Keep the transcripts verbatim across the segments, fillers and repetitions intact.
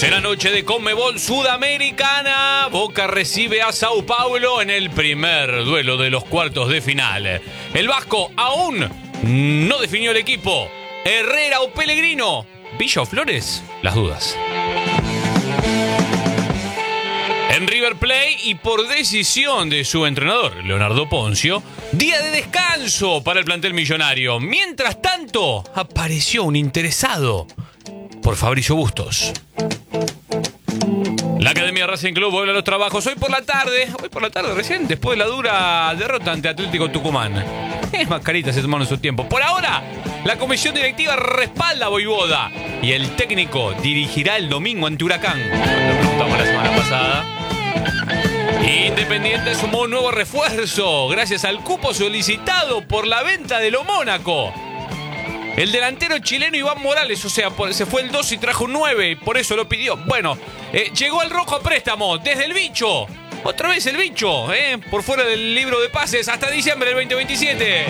Será noche de Conmebol Sudamericana. Boca recibe a Sao Paulo en el primer duelo de los cuartos de final. El Vasco aún no definió el equipo. Herrera o Pellegrino. Villa o Flores, las dudas. En River Plate y por decisión de su entrenador, Leonardo Poncio, día de descanso para el plantel millonario. Mientras tanto, apareció un interesado por Fabricio Bustos. La Academia Racing Club vuelve a los trabajos hoy por la tarde, hoy por la tarde recién, después de la dura derrota ante Atlético Tucumán. Es mascarita, se tomaron su tiempo. Por ahora, la comisión directiva respalda a Voivoda y el técnico dirigirá el domingo ante Huracán. Lo preguntamos la semana pasada. Independiente sumó un nuevo refuerzo gracias al cupo solicitado por la venta de lo Mónaco. El delantero chileno Iván Morales, o sea, se fue el dos y trajo un nueve y por eso lo pidió. Bueno, eh, llegó el rojo a préstamo desde el bicho. Otra vez el bicho, eh, por fuera del libro de pases hasta diciembre del veinte veintisiete.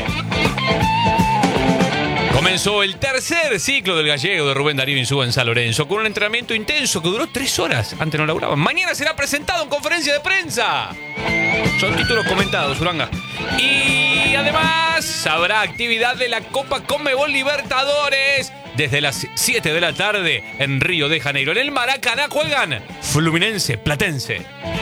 Comenzó el tercer ciclo del gallego de Rubén Darío Insúa en San Lorenzo con un entrenamiento intenso que duró tres horas. Antes no laburaban. Mañana será presentado en conferencia de prensa. Son títulos comentados, Uranga. Y además habrá actividad de la Copa Conmebol Libertadores desde las siete de la tarde en Río de Janeiro. En el Maracaná juegan Fluminense Platense.